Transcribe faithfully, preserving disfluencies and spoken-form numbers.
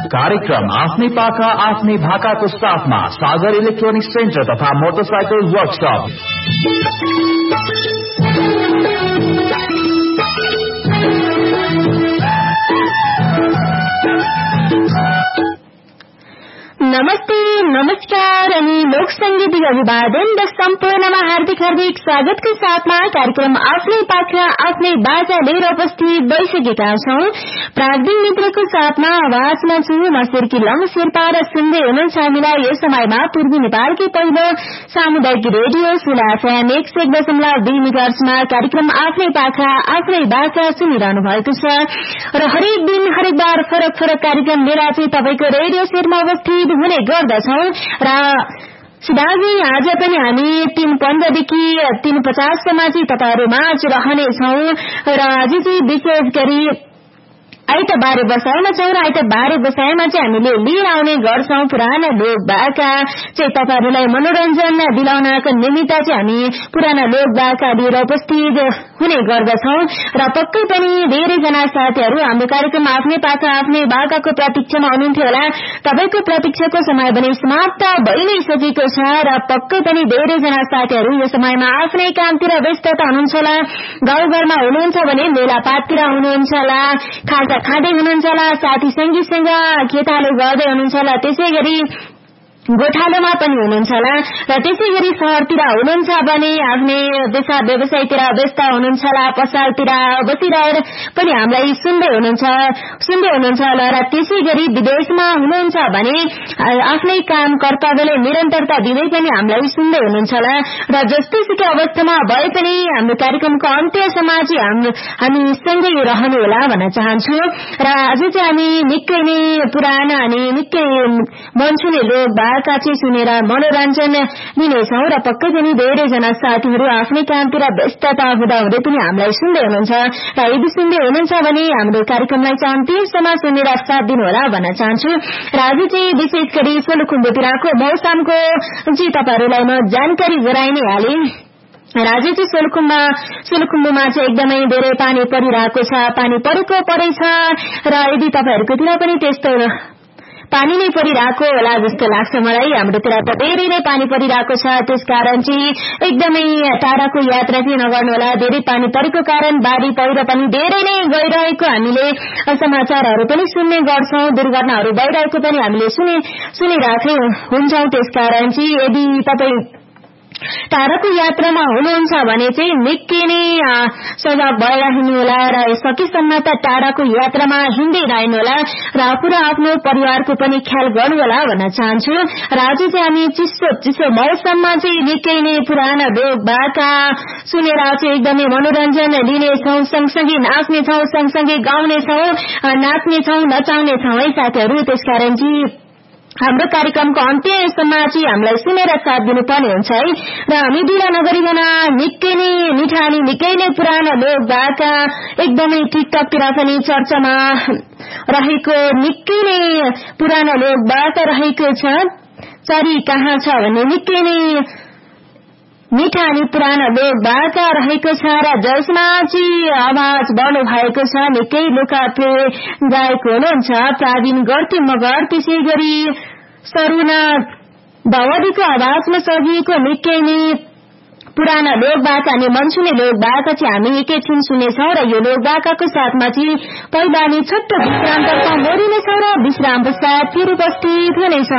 कार्यक्रम आफ्नै पाखा आफ्नै भाकाको साथमा सागर इलेक्ट्रोनिक्स सेन्टर तथा मोटरसाइकल वर्कशप। नमस्ते, नमस्कार अनि लोक संगीत अभिवादन र सम्पूर्णमा हार्दिक हार्दिक स्वागतको साथमा कार्यक्रम आफ्नै पाखा आफ्नै बाजा लिएर उपस्थित भइसकेका छौं। प्राविधिक मित्रको साथमा आवाजमा छु म सिर्की लङ शेर्पा र सुन्दै हुनुहुन्छ हामीलाई यो समयमा पूर्वी नेपालकै पहिलो सामुदायिक रेडियो सुला एफएम एक सय एक दशमलव दुई मेगाहर्जमा कार्यक्रम आफ्नै पाखा आफ्नै बाजा सुनिरहनु भएको छ र हरेक दिन हरेक बार फरक फरक कार्यक्रम लिएर चाहिँ तपाईको रेडियो सेटमा उपस्थित हुने गर्दछौ र सिधाजी आज पनि हामी तीन पन्ध्रदेखि तीन पचाससम्म चाहिँ तपाईहरुमाझ रहनेछौ र आज चाहिँ विशेष गरी आइतबारे बसाइमा छौं र आइतबारे बसाइमा चाहिँ हामीले लिएर आउने गर्छौं पुराना लोक भाका चाहिँ तपाईहरुलाई मनोरञ्जन दिलाउनका निमित्त चाहिँ हामी पुराना लोक भाका लिएर उपस्थित हुने गर्दछौं र पक्कै पनि धेरै जना साथीहरु हाम्रो कार्यक्रम आफ्नै पाखा आफ्नै भाकाको प्रतीक्षामा हुनुहुन्थ्यो होला। तपाईको प्रतीक्षाको समय पनि समाप्त भइ नै सकेको छ र पक्कै पनि धेरै जना साथीहरु यो समयमा आफ्नै कामतिर व्यस्तता हुनुहुन्छ होला। गाउँघरमा हुनुहुन्छ भने मेलापाततिर हुनुहुन्छ होला, खाजा खाँदै हुनुहुन्छ होला, साथी संगीसँग खेतालो गर्दै हुनुहुन्छ होला, त्यसै गरी गोठालोमा पनि हुनुहुन्छ होला र त्यसै गरी शहरतिर हुनुहुन्छ भने आफ्नै पेशा व्यवसायतिर व्यस्त हुनुहुन्छ होला, पसलतिर बसिरहेर पनि हामीलाई सुन्दै हुनुहुन्छ सुन्दै हुनुहुन्छ होला र त्यसै गरी विदेशमा हुनुहुन्छ भने आफ्नै काम कर्तव्यले निरन्तरता दिँदै पनि हामीलाई सुन्दै हुनुहुन्छ होला र जस्तै सुकै अवस्थामा भए पनि हाम्रो कार्यक्रमको अन्त्यसम्म चाहिँ हामी सँगै रहनु होला भन्न चाहन्छु र आज चाहिँ हामी निकै नै पुराना अनि निकै मनसुने लोक भाका चाहिँ सुनेर मनोरञ्जन लिनेछौ र पक्कै पनि धेरैजना साथीहरु आफ्नै कामतिर व्यस्तता हुँदा हुँदै पनि हामीलाई सुन्दै हुनुहुन्छ र यदि सुन्दै हुनुहुन्छ भने हाम्रो कार्यक्रमलाई चाहिँ अन्तिमसम्म सुनेर साथ दिनु होला भन्न चाहन्छु र आज चाहिँ विशेष गरी सोलुखुम्बुतिरको मौसमको चाहिँ तपाईहरुलाई म जानकारी गराइ नै हालेँ। आज चाहिँ सोलुखुम्बा सोलुखुम्बुमा चाहिँ एकदमै धेरै पानी परिरहेको छ, पानी परेको परै छ र यदि तपाईहरुकोतिर पनि त्यस्तो पानी नै परिरहेको होला जस्तो लाग्छ मलाई। हाम्रोतिर त धेरै नै पानी परिरहेको छ, त्यसकारण चाहिँ एकदमै टाढाको यात्रा चाहिँ नगर्नु होला। धेरै पानी परेको कारण बाढी पहिरो पनि धेरै नै गइरहेको हामीले समाचारहरु पनि सुन्ने गर्छौं, दुर्घटनाहरु भइरहेको पनि हामीले सुने सुनिरहेकै हुन्छौं। त्यसकारण चाहिँ यदि तपाई टाढाको यात्रामा हुनुहुन्छ भने चाहिँ निकै नै सजग भएर हिँड्नु होला र सकेसम्म त टाढाको यात्रामा हिँड्दै रहनु होला र पुरा आफ्नो परिवारको पनि ख्याल गर्नु होला भन्न चाहन्छु र आज चाहिँ हामी चिसो चिसो मौसममा चाहिँ निकै नै पुराना लोक भाका सुनेर चाहिँ एकदमै मनोरञ्जन लिनेछौं, सँगसँगै नाच्नेछौं, सँगसँगै गाउनेछौं, नाच्नेछौं, नचाउनेछौं है साथीहरु। त्यसकारण चाहिँ हाम्रो कार्यक्रमको अन्त्यसम्म चाहिँ हामीलाई सुनेर साथ दिनुपर्ने हुन्छ है र हामी बिना नगरिकन निकै नै मिठा अनि निकै नै पुराना लोक भाका एकदमै टिकटकतिर पनि चर्चामा रहेको निकै नै पुराना लोक भाका रहेको छ। चरी कहाँ छ भन्ने निकै नै मिठा अनि पुराना लोक भाका रहेको छ र जसमा चाहिँ आवाज बढ्नु भएको छ निकै लोकप्रिय गायक हुनुहुन्छ प्राविन गर्ती मगर, त्यसै गरी सरुना भवदीको आवाजमा सजिएको निकै नै पुराना लोक भाका अनि मनसुने लोक भाका चाहिँ हामी एकैछिन सुनेछौं र यो लोक भाकाको साथमा चाहिँ पहिला नि छोटो विश्रामतर्फ मोडिनेछौं र विश्राम पश्चात फेरि उपस्थित हुनेछौं।